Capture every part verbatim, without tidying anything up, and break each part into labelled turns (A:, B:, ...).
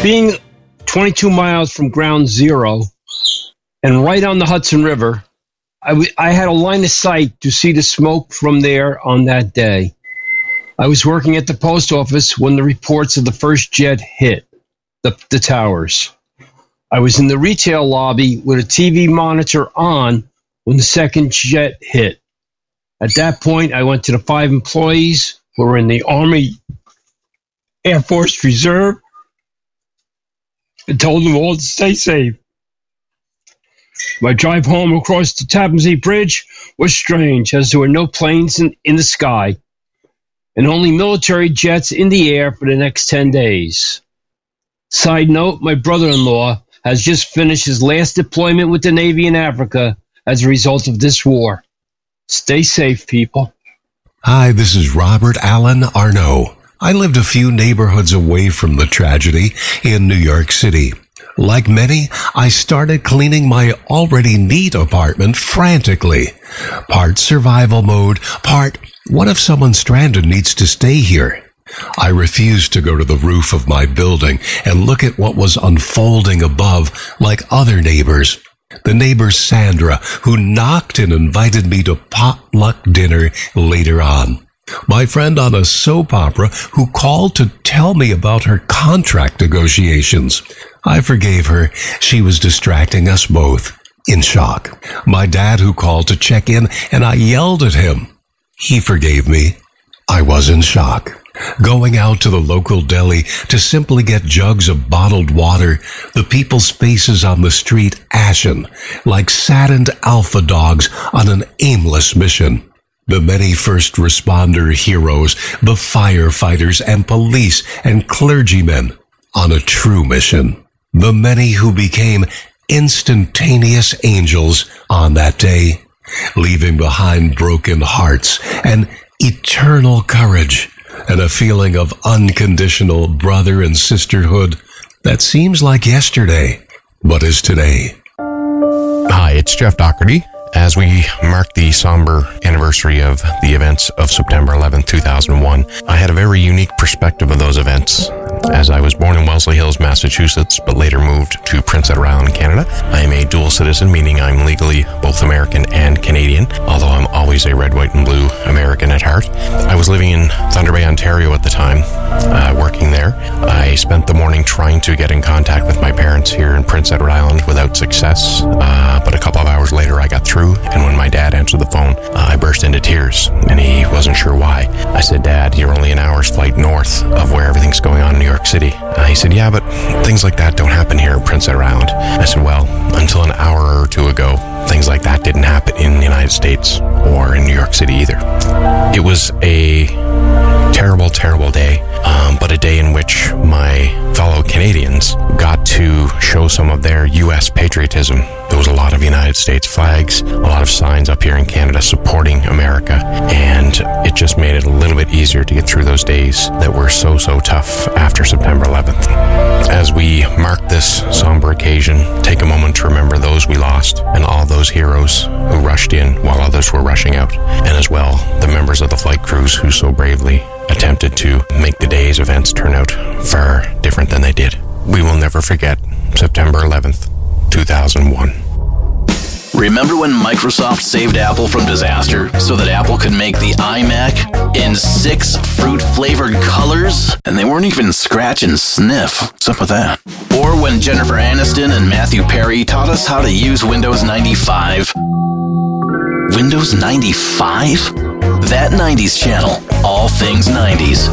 A: Being twenty-two miles from ground zero and right on the Hudson River, I, w- I had a line of sight to see the smoke from there on that day. I was working at the post office when the reports of the first jet hit the, the towers. I was in the retail lobby with a T V monitor on when the second jet hit. At that point, I went to the five employees who were in the Army Air Force Reserve and told them all to stay safe. My drive home across the Tappan Zee Bridge was strange, as there were no planes in, in the sky and only military jets in the air for the next ten days. Side note, my brother-in-law has just finished his last deployment with the Navy in Africa as a result of this war. Stay safe, people.
B: Hi, this is Robert Allen Arnault. I lived a few neighborhoods away from the tragedy in New York City. Like many, I started cleaning my already neat apartment frantically. Part survival mode, part, what if someone stranded needs to stay here? I refused to go to the roof of my building and look at what was unfolding above like other neighbors. The neighbor Sandra, who knocked and invited me to potluck dinner later on. My friend on a soap opera who called to tell me about her contract negotiations. I forgave her. She was distracting us both. In shock. My dad who called to check in and I yelled at him. He forgave me. I was in shock. Going out to the local deli to simply get jugs of bottled water, the people's faces on the street ashen, like saddened alpha dogs on an aimless mission. The many first responder heroes, the firefighters and police and clergymen on a true mission. The many who became instantaneous angels on that day, leaving behind broken hearts and eternal courage and a feeling of unconditional brother and sisterhood that seems like yesterday, but is today.
C: Hi, it's Jeff Doherty. As we mark the somber anniversary of the events of September eleventh, two thousand one, I had a very unique perspective of those events. As I was born in Wellesley Hills, Massachusetts, but later moved to Prince Edward Island, Canada. I am a dual citizen, meaning I'm legally both American and Canadian, although I'm always a red, white, and blue American at heart. I was living in Thunder Bay, Ontario at the time, uh, working there. I spent the morning trying to get in contact with my parents here in Prince Edward Island without success, uh, but a couple of hours later I got through, and when my dad answered the phone, uh, I burst into tears, and he wasn't sure why. I said, "Dad, you're only an hour's flight north of where everything's going on in New York City." Uh, he said, "Yeah, but things like that don't happen here in Prince Edward Island." I said, "Well, until an hour or two ago, things like that didn't happen in the United States or in New York City either." It was a terrible, terrible day, um, but a day in which my fellow Canadians got to show some of their U S patriotism. There was a lot of United States flags, a lot of signs up here in Canada supporting America, and it just made it a little bit easier to get through those days that were so, so tough after September eleventh. As we mark this somber occasion, take a moment to remember those we lost and all those heroes who rushed in while others were rushing out, and as well, the members of the flight crews who so bravely attempted to make the day's events turn out far different than they did. We will never forget September eleventh, two thousand one.
D: Remember when Microsoft saved Apple from disaster so that Apple could make the iMac in six fruit-flavored colors? And they weren't even scratch and sniff. What's up with that? Or when Jennifer Aniston and Matthew Perry taught us how to use Windows ninety-five. Windows ninety-five? That nineties channel. All things nineties.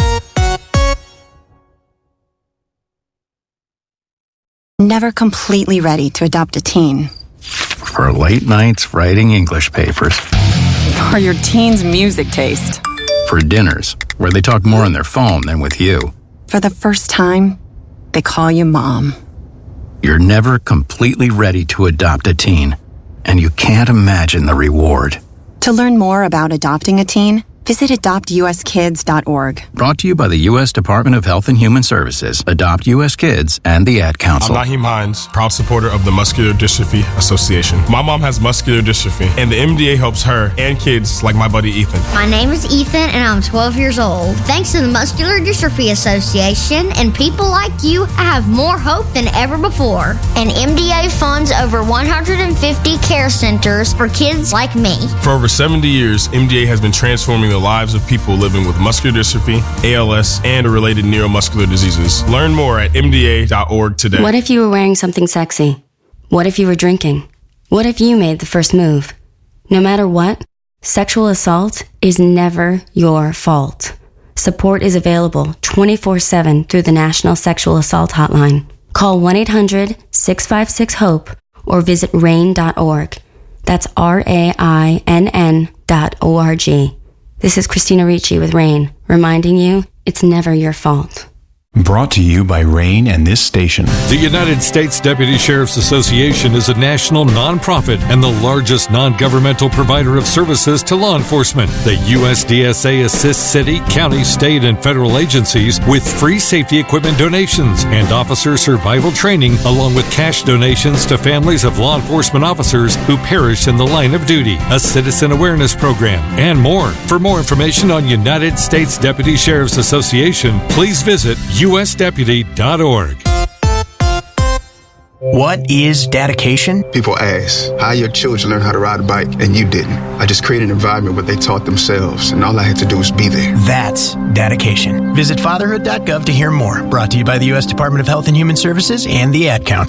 E: Never completely ready to adopt a teen.
F: For late nights writing English papers.
E: For your teen's music taste.
F: For dinners, where they talk more on their phone than with you.
E: For the first time, they call you mom.
F: You're never completely ready to adopt a teen, and you can't imagine the reward.
E: To learn more about adopting a teen, visit adopt u s kids dot org.
F: Brought to you by the U S Department of Health and Human Services, Adopt U S Kids, and the Ad Council.
G: I'm Naheem Hines, proud supporter of the Muscular Dystrophy Association. My mom has muscular dystrophy, and the M D A helps her and kids like my buddy Ethan.
H: My name is Ethan, and I'm twelve years old. Thanks to the Muscular Dystrophy Association and people like you, I have more hope than ever before. And M D A funds over one hundred fifty care centers for kids like me.
G: For over seventy years, M D A has been transforming the lives of people living with muscular dystrophy, A L S, and related neuromuscular diseases. Learn more at M D A dot org today.
I: What if you were wearing something sexy? What if you were drinking? What if you made the first move? No matter what, sexual assault is never your fault. Support is available twenty-four seven through the National Sexual Assault Hotline. Call one eight hundred six five six HOPE or visit rain dot org. That's R A I N N dot O R G. This is Christina Ricci with RAIN, reminding you it's never your fault.
J: Brought to you by RAIN and this station.
K: The United States Deputy Sheriff's Association is a national nonprofit and the largest non-governmental provider of services to law enforcement. The U S D S A assists city, county, state, and federal agencies with free safety equipment donations and officer survival training, along with cash donations to families of law enforcement officers who perish in the line of duty, a citizen awareness program, and more. For more information on United States Deputy Sheriff's Association, please visit U S deputy dot org.
L: What is dedication?
M: People ask, how your children learn how to ride a bike and you didn't? I just created an environment where they taught themselves and all I had to do was be there.
L: That's dedication. Visit fatherhood dot gov to hear more. Brought to you by the U S Department of Health and Human Services and the Ad Council.